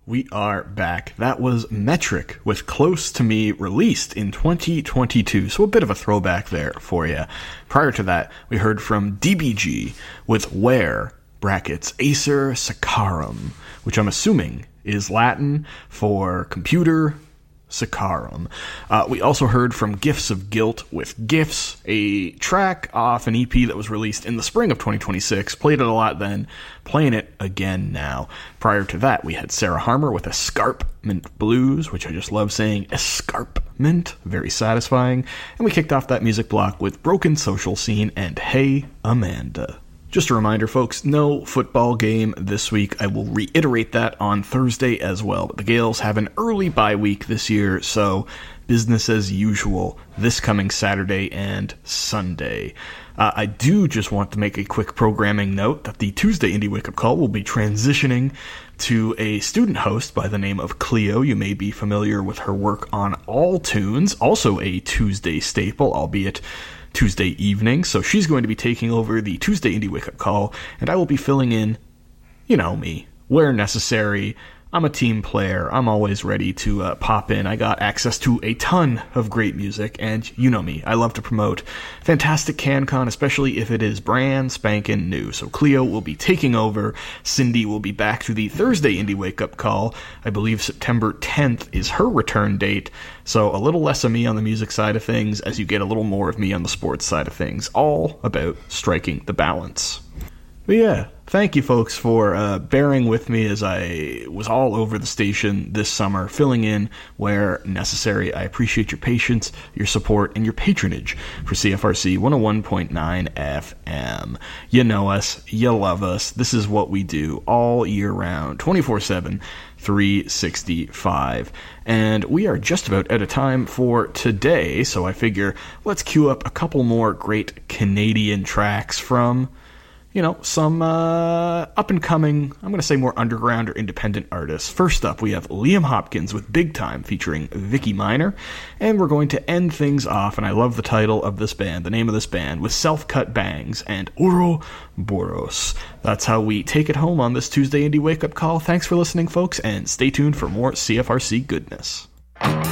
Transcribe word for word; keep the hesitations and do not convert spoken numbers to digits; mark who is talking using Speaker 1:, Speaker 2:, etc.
Speaker 1: We are back. That was Metric with Close to Me, released in twenty twenty-two, so a bit of a throwback there for you. Prior to that, we heard from D B G with Where, brackets, Acer Saccharum, which I'm assuming is Latin for computer Saccharum. Uh, we also heard from Gifts of Guilt with Gifts, a track off an E P that was released in the spring of twenty twenty-six. Played it a lot then, playing it again now. Prior to that, we had Sarah Harmer with Escarpment Blues, which I just love saying, escarpment, very satisfying. And we kicked off that music block with Broken Social Scene and Hey Amanda. Just a reminder, folks, no football game this week. I will reiterate that on Thursday as well. But the Gales have an early bye week this year, so business as usual this coming Saturday and Sunday. Uh, I do just want to make a quick programming note that the Tuesday Indie Wake Up Call will be transitioning to a student host by the name of Cleo. You may be familiar with her work on All Tunes, also a Tuesday staple, albeit Tuesday evening, so she's going to be taking over the Tuesday Indie Wake Up Call, and I will be filling in, you know me, where necessary. I'm a team player. I'm always ready to uh, pop in. I got access to a ton of great music, and you know me, I love to promote fantastic CanCon, especially if it is brand spanking new. So Cleo will be taking over. Cindy will be back to the Thursday Indie Wake Up Call. I believe September tenth is her return date, so a little less of me on the music side of things as you get a little more of me on the sports side of things. All about striking the balance. But yeah, thank you folks for uh, bearing with me as I was all over the station this summer, filling in where necessary. I appreciate your patience, your support, and your patronage for C F R C one oh one point nine F M. You know us, you love us. This is what we do all year round, twenty-four seven, three sixty-five. And we are just about out of time for today, so I figure let's queue up a couple more great Canadian tracks from, you know, some uh, up-and-coming, I'm going to say more underground or independent artists. First up, we have Liam Hopkins with Big Time featuring Vicky Minor. And we're going to end things off, and I love the title of this band, the name of this band, with Self-Cut Bangs and Ouroboros. That's how we take it home on this Tuesday Indie Wake Up Call. Thanks for listening, folks, and stay tuned for more C F R C goodness.